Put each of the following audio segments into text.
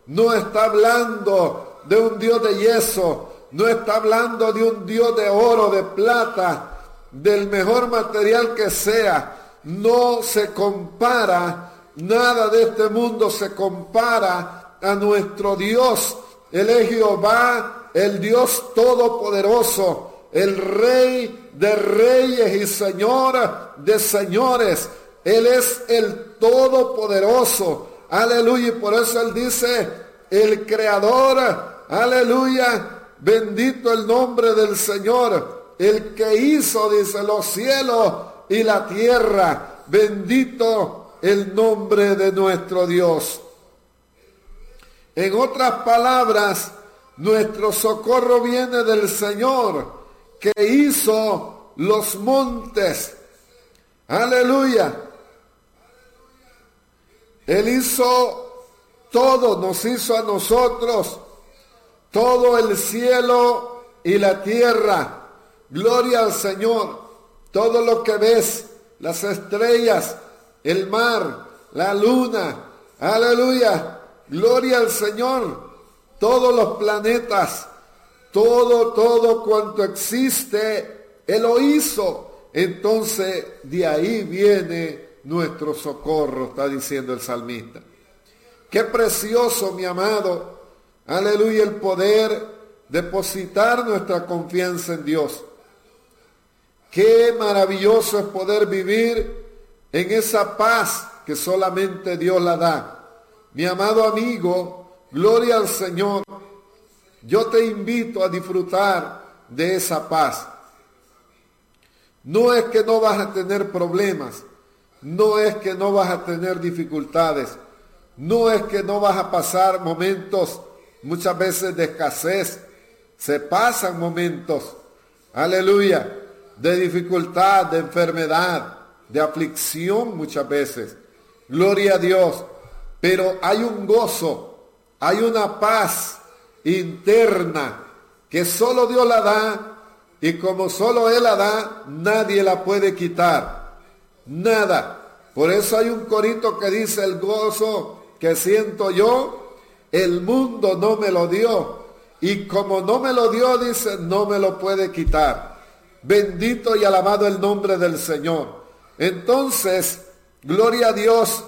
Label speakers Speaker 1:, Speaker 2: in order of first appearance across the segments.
Speaker 1: no está hablando de un Dios de yeso, no está hablando de un Dios de oro, de plata, del mejor material que sea. No se compara, nada de este mundo se compara a nuestro Dios. Él es Jehová, el Dios todopoderoso, el Rey de reyes y Señor de señores. Él es el todopoderoso. Aleluya. Y por eso Él dice, el Creador. Aleluya. Bendito el nombre del Señor. El que hizo, dice, los cielos y la tierra. Bendito el nombre de nuestro Dios. En otras palabras, nuestro socorro viene del Señor, que hizo los montes. Aleluya. Él hizo todo, nos hizo a nosotros, todo el cielo y la tierra. Gloria al Señor. Todo lo que ves, las estrellas, el mar, la luna. Aleluya. Gloria al Señor. Todos los planetas, todo cuanto existe, Él lo hizo. Entonces, de ahí viene nuestro socorro, está diciendo el salmista. Qué precioso, mi amado, aleluya, el poder depositar nuestra confianza en Dios. Qué maravilloso es poder vivir en esa paz que solamente Dios la da. Mi amado amigo, gloria al Señor. Yo te invito a disfrutar de esa paz. No es que no vas a tener problemas, no es que no vas a tener dificultades, no es que no vas a pasar momentos muchas veces de escasez. Se pasan momentos, aleluya, de dificultad, de enfermedad, de aflicción muchas veces. Gloria a Dios. Pero hay un gozo, hay una paz interna que solo Dios la da, y como solo Él la da, nadie la puede quitar. Nada. Por eso hay un corito que dice, el gozo que siento yo, el mundo no me lo dio. Y como no me lo dio, dice, no me lo puede quitar. Bendito y alabado el nombre del Señor. Entonces, gloria a Dios.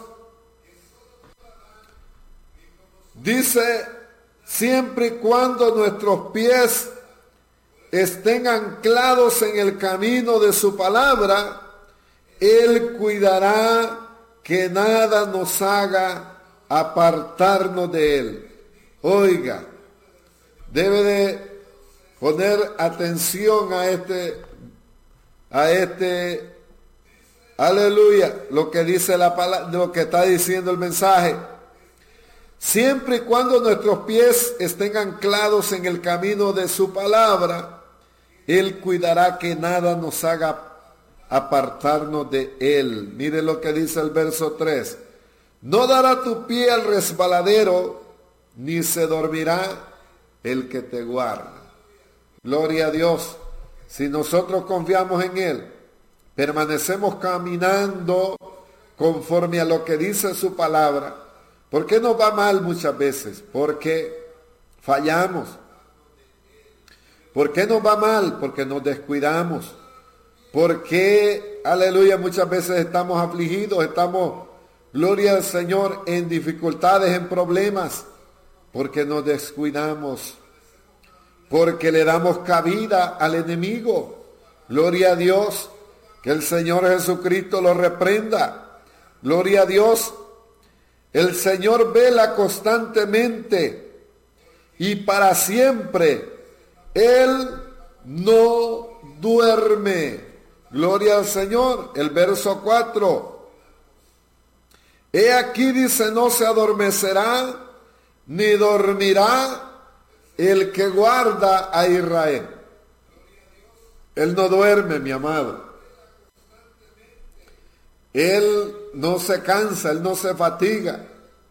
Speaker 1: Dice, siempre y cuando nuestros pies estén anclados en el camino de su palabra, Él cuidará que nada nos haga apartarnos de Él. Oiga, debe de poner atención a este, aleluya, lo que dice la palabra, lo que está diciendo el mensaje. Siempre y cuando nuestros pies estén anclados en el camino de su palabra, Él cuidará que nada nos haga apartarnos de Él. Mire lo que dice el verso 3. No dará tu pie al resbaladero, ni se dormirá el que te guarda. Gloria a Dios. Si nosotros confiamos en Él, permanecemos caminando conforme a lo que dice su palabra. ¿Por qué nos va mal muchas veces? Porque fallamos. ¿Por qué nos va mal? Porque nos descuidamos. ¿Por qué, aleluya, muchas veces estamos afligidos, estamos, gloria al Señor, en dificultades, en problemas? Porque nos descuidamos. Porque le damos cabida al enemigo. Gloria a Dios. Que el Señor Jesucristo lo reprenda. Gloria a Dios. El Señor vela constantemente y para siempre. Él no duerme. Gloria al Señor. El verso 4. He aquí, dice, no se adormecerá ni dormirá el que guarda a Israel. Él no duerme, mi amado. Él no se cansa, Él no se fatiga.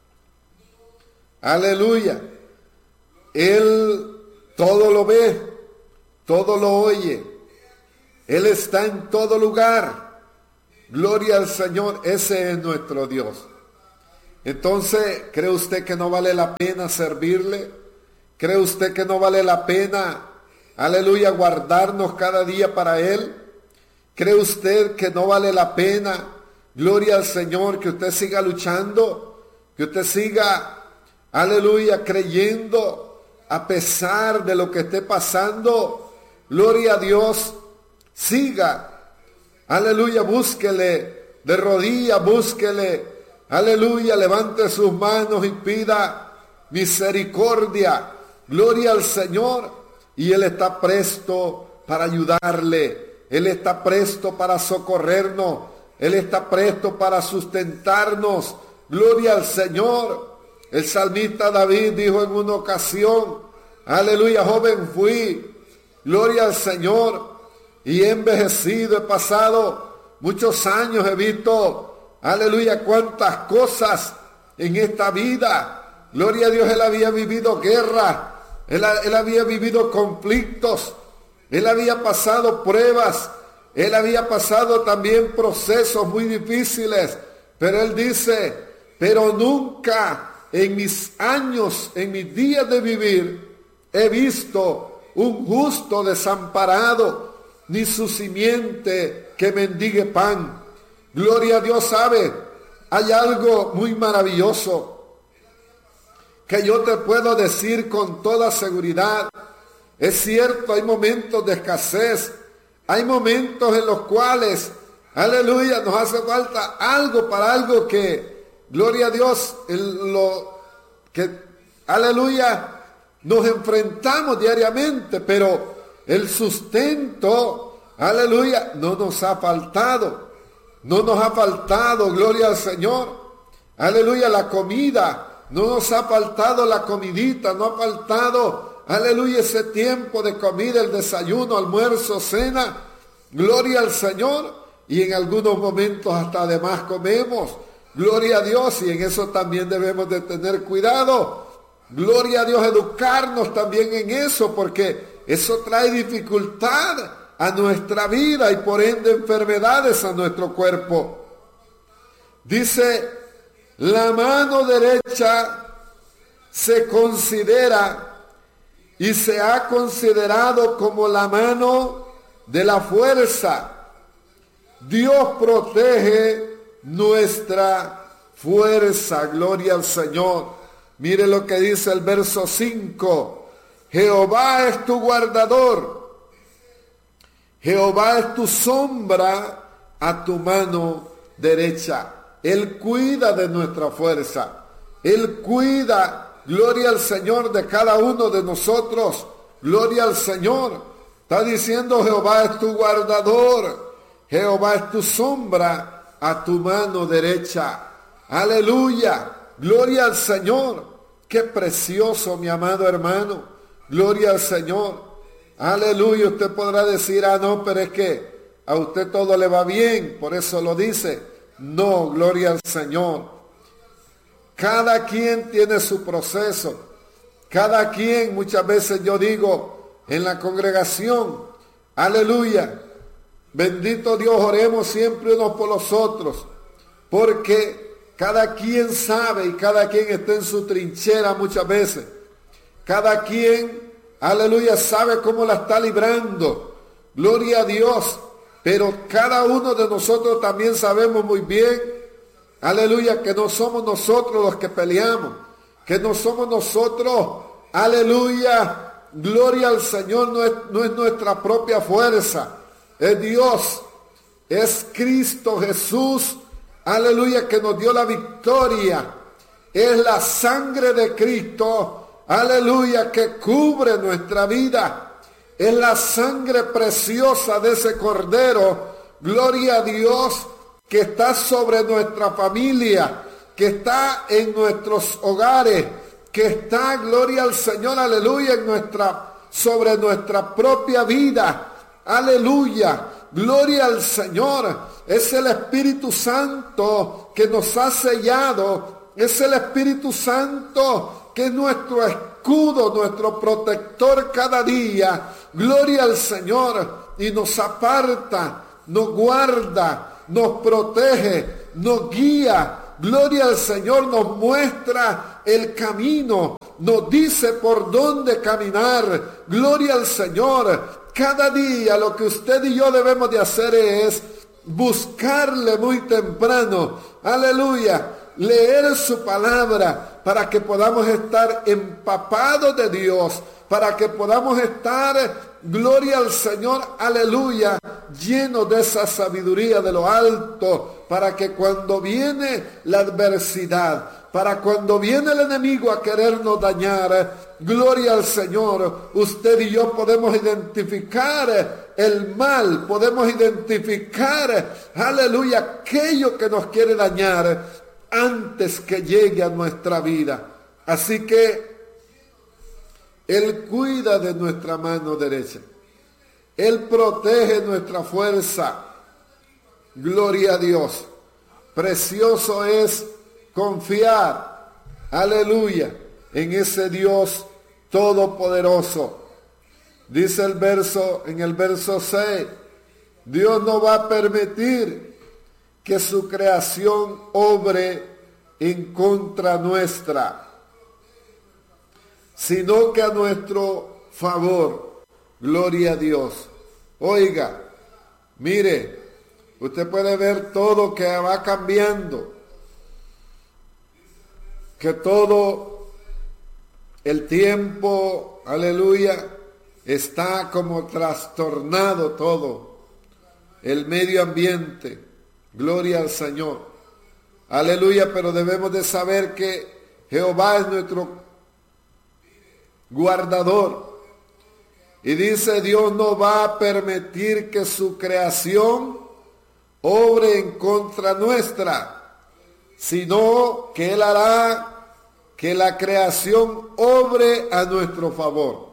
Speaker 1: Aleluya. Él todo lo ve, todo lo oye. Él está en todo lugar. Gloria al Señor, ese es nuestro Dios. Entonces, ¿cree usted que no vale la pena servirle? ¿Cree usted que no vale la pena, aleluya, guardarnos cada día para Él? ¿Cree usted que no vale la pena, gloria al Señor, que usted siga luchando, que usted siga, aleluya, creyendo a pesar de lo que esté pasando? Gloria a Dios, siga, aleluya, búsquele de rodillas, búsquele, aleluya, levante sus manos y pida misericordia, gloria al Señor, y Él está presto para ayudarle. Él está presto para socorrernos. Él está presto para sustentarnos. Gloria al Señor. El salmista David dijo en una ocasión, aleluya, joven fui, gloria al Señor, y he envejecido, he pasado muchos años, he visto, aleluya, cuántas cosas en esta vida. Gloria a Dios, él había vivido guerra, él había vivido conflictos, él había pasado pruebas, él había pasado también procesos muy difíciles, pero él dice, pero nunca en mis años, en mis días de vivir, he visto un justo desamparado, ni su simiente que mendigue pan. Gloria a Dios. Sabe, hay algo muy maravilloso que yo te puedo decir con toda seguridad. Es cierto, hay momentos de escasez, hay momentos en los cuales, aleluya, nos hace falta algo para algo que, gloria a Dios, aleluya, nos enfrentamos diariamente, pero el sustento, aleluya, no nos ha faltado, no nos ha faltado, gloria al Señor, aleluya, la comida, no nos ha faltado la comidita, no ha faltado, aleluya, ese tiempo de comida, el desayuno, almuerzo, cena, gloria al Señor, y en algunos momentos hasta además comemos, gloria a Dios, y en eso también debemos de tener cuidado, gloria a Dios, educarnos también en eso, porque eso trae dificultad a nuestra vida y por ende enfermedades a nuestro cuerpo. Dice, la mano derecha se considera y se ha considerado como la mano de la fuerza. Dios protege nuestra fuerza, gloria al Señor. Mire lo que dice el verso 5. Jehová es tu guardador. Jehová es tu sombra a tu mano derecha. Él cuida de nuestra fuerza. Él cuida, gloria al Señor, de cada uno de nosotros. Gloria al Señor. Está diciendo, Jehová es tu guardador. Jehová es tu sombra a tu mano derecha. Aleluya. Gloria al Señor. Qué precioso, mi amado hermano. Gloria al Señor. Aleluya. Usted podrá decir, no, pero es que a usted todo le va bien, por eso lo dice. No, gloria al Señor. Cada quien tiene su proceso. Cada quien, muchas veces yo digo, en la congregación, aleluya, bendito Dios, oremos siempre unos por los otros, porque cada quien sabe y cada quien está en su trinchera muchas veces. Cada quien, aleluya, sabe cómo la está librando. Gloria a Dios. Pero cada uno de nosotros también sabemos muy bien, aleluya, que no somos nosotros los que peleamos, que no somos nosotros, aleluya, gloria al Señor, no es nuestra propia fuerza, es Dios, es Cristo Jesús, aleluya, que nos dio la victoria, es la sangre de Cristo, aleluya, que cubre nuestra vida. Es la sangre preciosa de ese Cordero, gloria a Dios, que está sobre nuestra familia, que está en nuestros hogares, que está, gloria al Señor, aleluya, sobre nuestra propia vida, aleluya, gloria al Señor. Es el Espíritu Santo que nos ha sellado, es el Espíritu Santo que es nuestro escudo, nuestro protector cada día. Gloria al Señor, y nos aparta, nos guarda, nos protege, nos guía, Gloria al Señor, nos muestra el camino, nos dice por dónde caminar. Gloria al Señor. Cada día lo que usted y yo debemos de hacer es buscarle muy temprano. Aleluya. Leer su palabra para que podamos estar empapados de Dios, para que podamos estar, gloria al Señor, aleluya, llenos de esa sabiduría de lo alto, para que cuando viene la adversidad, para cuando viene el enemigo a querernos dañar, gloria al Señor, usted y yo podemos identificar el mal, podemos identificar, aleluya, aquello que nos quiere dañar antes que llegue a nuestra vida. Así que Él cuida de nuestra mano derecha. Él protege nuestra fuerza. Gloria a Dios. Precioso es confiar, aleluya, en ese Dios todopoderoso. Dice el verso, en el verso 6, Dios no va a permitir que su creación obre en contra nuestra, sino que a nuestro favor. Gloria a Dios. Oiga, mire, usted puede ver todo que va cambiando, que todo el tiempo, aleluya, está como trastornado todo, el medio ambiente. Gloria al Señor. Aleluya, pero debemos de saber que Jehová es nuestro guardador. Y dice, Dios no va a permitir que su creación obre en contra nuestra, sino que Él hará que la creación obre a nuestro favor.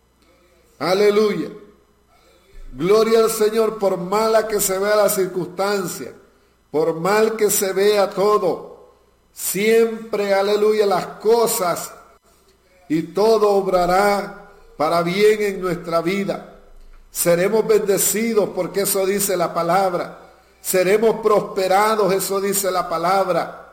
Speaker 1: Aleluya. Gloria al Señor, por mala que se vea la circunstancia, por mal que se vea todo, siempre, aleluya, las cosas y todo obrará para bien en nuestra vida. Seremos bendecidos porque eso dice la palabra. Seremos prosperados, eso dice la palabra.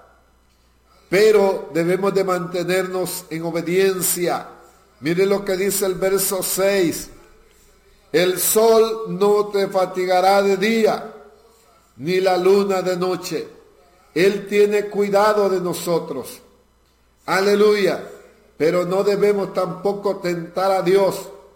Speaker 1: Pero debemos de mantenernos en obediencia. Mire lo que dice el verso 6. El sol no te fatigará de día, ni la luna de noche. Él tiene cuidado de nosotros. Aleluya. Pero no debemos tampoco tentar a Dios.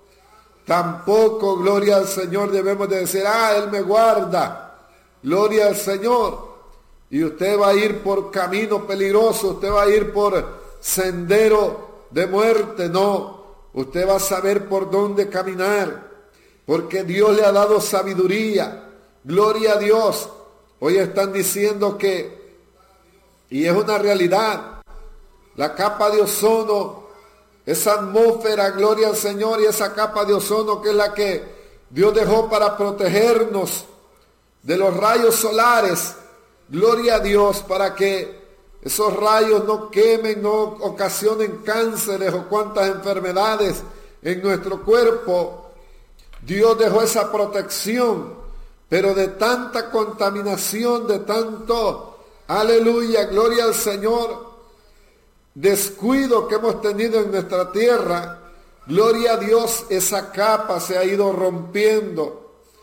Speaker 1: Tampoco, gloria al Señor, debemos de decir, Él me guarda. Gloria al Señor. Y usted va a ir por camino peligroso, usted va a ir por sendero de muerte. No, usted va a saber por dónde caminar, porque Dios le ha dado sabiduría. Gloria a Dios. Hoy están diciendo que, y es una realidad, la capa de ozono, esa atmósfera, gloria al Señor, y esa capa de ozono que es la que Dios dejó para protegernos de los rayos solares. Gloria a Dios, para que esos rayos no quemen, no ocasionen cánceres o cuantas enfermedades en nuestro cuerpo. Dios dejó esa protección, pero de tanta contaminación, de tanto, aleluya, gloria al Señor, descuido que hemos tenido en nuestra tierra, gloria a Dios, esa capa se ha ido rompiendo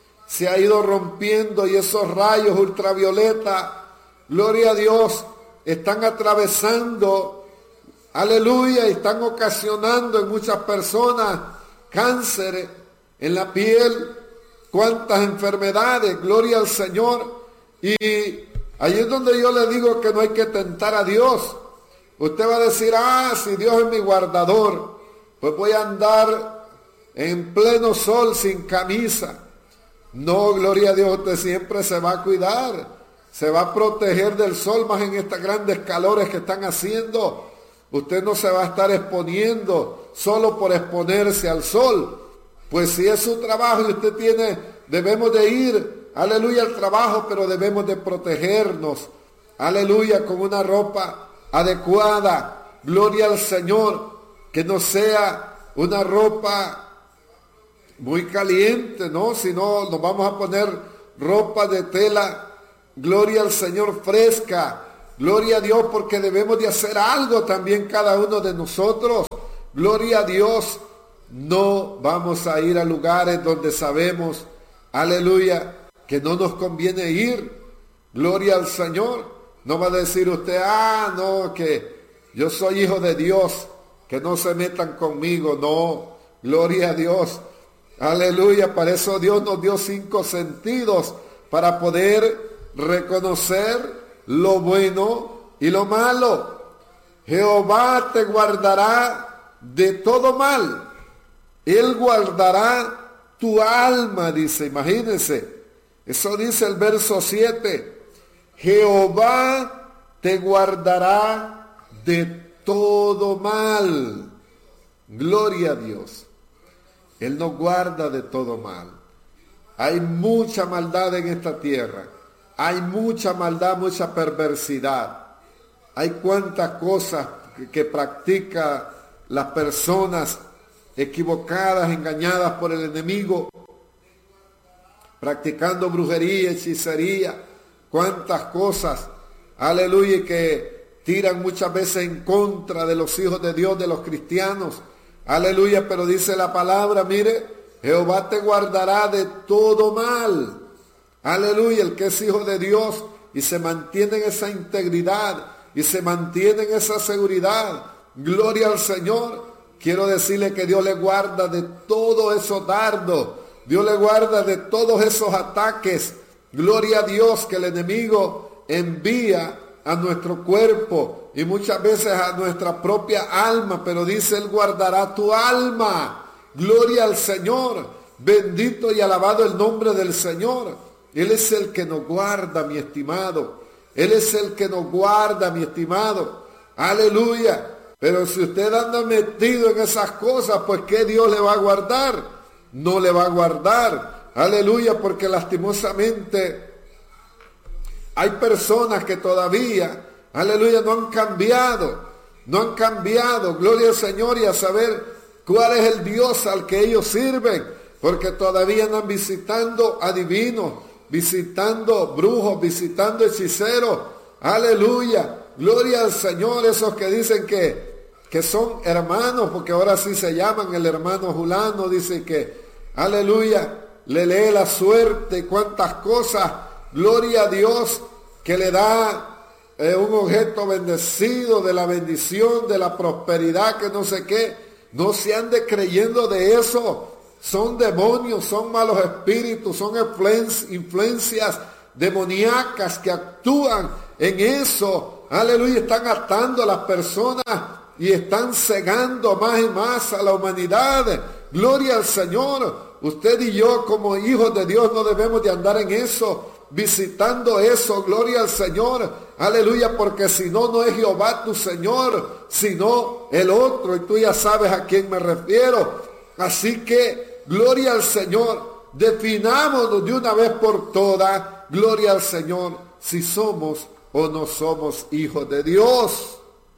Speaker 1: y esos rayos ultravioleta, gloria a Dios, están atravesando, aleluya, y están ocasionando en muchas personas cánceres en la piel, cuántas enfermedades, gloria al Señor. Y ahí es donde yo le digo que no hay que tentar a Dios. Usted va a decir, si Dios es mi guardador, pues voy a andar en pleno sol sin camisa. No, gloria a Dios, usted siempre se va a cuidar, se va a proteger del sol, más en estas grandes calores que están haciendo. Usted no se va a estar exponiendo solo por exponerse al sol. Pues si es su trabajo y usted debemos de ir, aleluya, al trabajo, pero debemos de protegernos, aleluya, con una ropa adecuada, gloria al Señor, que no sea una ropa muy caliente, ¿no? Si no, nos vamos a poner ropa de tela, gloria al Señor, fresca, Gloria a Dios, porque debemos de hacer algo también cada uno de nosotros. Gloria a Dios. No vamos a ir a lugares donde sabemos, aleluya, que no nos conviene ir. Gloria al Señor. No va a decir usted, no, que yo soy hijo de Dios, que no se metan conmigo. No, gloria a Dios. Aleluya, para eso Dios nos dio 5 sentidos, para poder reconocer lo bueno y lo malo. Jehová te guardará de todo mal. Él guardará tu alma, dice, imagínense. Eso dice el verso 7. Jehová te guardará de todo mal. Gloria a Dios. Él nos guarda de todo mal. Hay mucha maldad en esta tierra. Hay mucha maldad, mucha perversidad. Hay cuantas cosas que practican las personas equivocadas, engañadas por el enemigo, practicando brujería, hechicería, cuántas cosas, aleluya, que tiran muchas veces en contra de los hijos de Dios, de los cristianos, aleluya, pero dice la palabra, mire, Jehová te guardará de todo mal, aleluya, el que es hijo de Dios y se mantiene en esa integridad y se mantiene en esa seguridad, gloria al Señor. Quiero decirle que Dios le guarda de todos esos dardos, Dios le guarda de todos esos ataques, gloria a Dios, que el enemigo envía a nuestro cuerpo y muchas veces a nuestra propia alma, pero dice, Él guardará tu alma, gloria al Señor, bendito y alabado el nombre del Señor. Él es el que nos guarda, mi estimado, Él es el que nos guarda, mi estimado, aleluya. Pero si usted anda metido en esas cosas, pues ¿qué Dios le va a guardar? No le va a guardar. Aleluya, porque lastimosamente hay personas que todavía, aleluya, no han cambiado. No han cambiado, gloria al Señor, y a saber cuál es el Dios al que ellos sirven. Porque todavía andan visitando adivinos, visitando brujos, visitando hechiceros. Aleluya. Gloria al Señor, esos que dicen que son hermanos, porque ahora sí se llaman el hermano Julano, dice que, aleluya, le lee la suerte, cuántas cosas, gloria a Dios, que le da un objeto bendecido, de la bendición, de la prosperidad, que no sé qué. No se ande creyendo de eso, son demonios, son malos espíritus, son influencias demoníacas que actúan en eso. Aleluya, están atando a las personas y están cegando más y más a la humanidad. Gloria al Señor. Usted y yo como hijos de Dios no debemos de andar en eso, visitando eso. Gloria al Señor. Aleluya, porque si no, no es Jehová tu Señor, sino el otro. Y tú ya sabes a quién me refiero. Así que, gloria al Señor. Definámonos de una vez por todas, gloria al Señor, si somos o no somos hijos de Dios.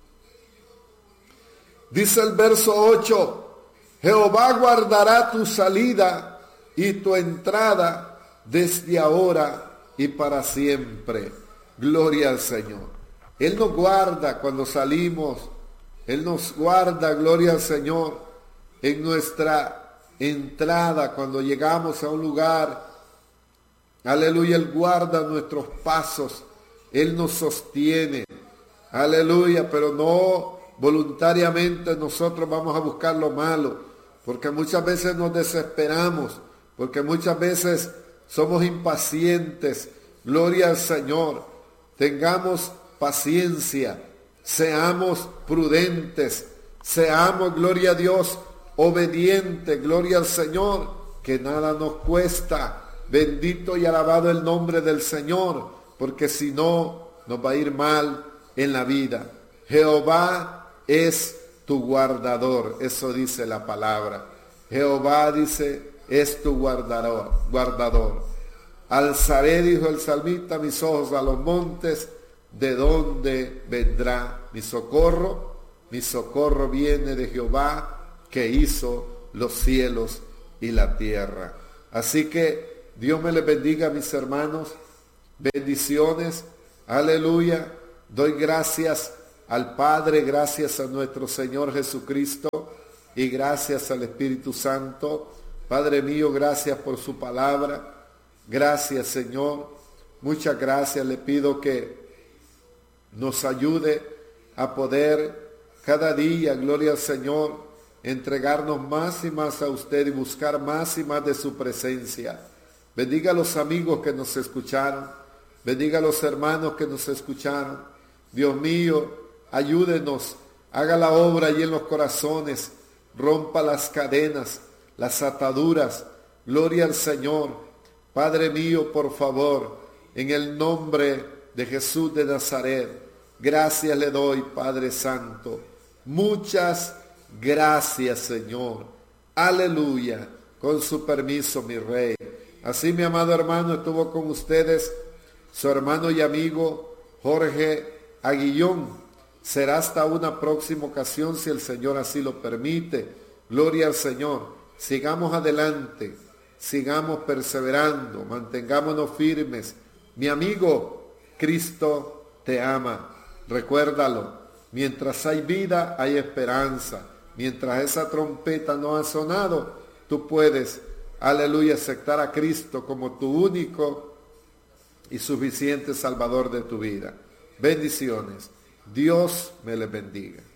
Speaker 1: Dice el verso 8, Jehová guardará tu salida y tu entrada desde ahora y para siempre. Gloria al Señor. Él nos guarda cuando salimos, Él nos guarda, gloria al Señor, en nuestra entrada, cuando llegamos a un lugar. Aleluya, Él guarda nuestros pasos. Él nos sostiene, aleluya, pero no voluntariamente nosotros vamos a buscar lo malo, porque muchas veces nos desesperamos, porque muchas veces somos impacientes. Gloria al Señor, tengamos paciencia, seamos prudentes, seamos, gloria a Dios, obedientes, gloria al Señor, que nada nos cuesta. Bendito y alabado el nombre del Señor, porque si no, nos va a ir mal en la vida. Jehová es tu guardador, eso dice la palabra. Jehová, dice, es tu guardador. Alzaré, dijo el salmista, mis ojos a los montes, ¿de dónde vendrá mi socorro? Mi socorro viene de Jehová, que hizo los cielos y la tierra. Así que Dios me les bendiga, mis hermanos. Bendiciones, aleluya. Doy gracias al Padre, gracias a nuestro Señor Jesucristo y gracias al Espíritu Santo. Padre mío, gracias por su palabra. Gracias, Señor. Muchas gracias. Le pido que nos ayude a poder cada día, gloria al Señor, entregarnos más y más a usted y buscar más y más de su presencia. Bendiga a los amigos que nos escucharon. Bendiga a los hermanos que nos escucharon. Dios mío, ayúdenos. Haga la obra allí en los corazones. Rompa las cadenas, las ataduras. Gloria al Señor. Padre mío, por favor, en el nombre de Jesús de Nazaret, gracias le doy, Padre Santo. Muchas gracias, Señor. Aleluya. Con su permiso, mi Rey. Así, mi amado hermano, estuvo con ustedes su hermano y amigo Jorge Aguillón. Será hasta una próxima ocasión, si el Señor así lo permite. Gloria al Señor. Sigamos adelante, sigamos perseverando, mantengámonos firmes. Mi amigo, Cristo te ama. Recuérdalo. Mientras hay vida, hay esperanza. Mientras esa trompeta no ha sonado, tú puedes, aleluya, aceptar a Cristo como tu único y suficiente Salvador de tu vida. Bendiciones. Dios me les bendiga.